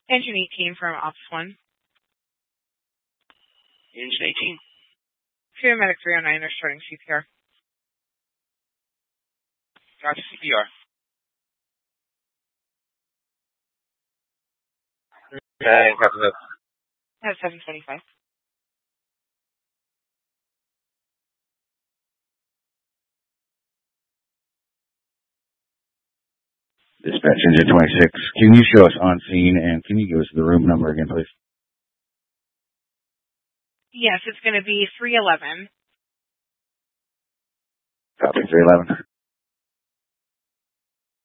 Engine 18 from Ops 1. Engine 18. Paramedic 309 are starting CPR. Gotcha, CPR. Captain Hook. At 725. Dispatch Engine 26, can you show us on scene and can you give us the room number again, please? Yes, it's going to be 311. Copy, 311.